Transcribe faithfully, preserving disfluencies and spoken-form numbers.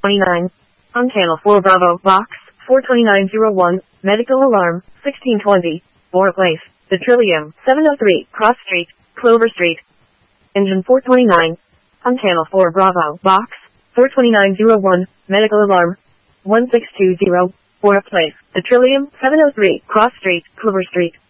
twenty-nine. On channel four Bravo, box four twenty-nine oh one, medical alarm, sixteen twenty, Bora Place, the Trillium, seven oh three, Cross Street, Clover Street. Engine four twenty-nine. On channel four Bravo, box four twenty-nine oh one, medical alarm, one six two zero, Bora Place, the Trillium, seven oh three, Cross Street, Clover Street.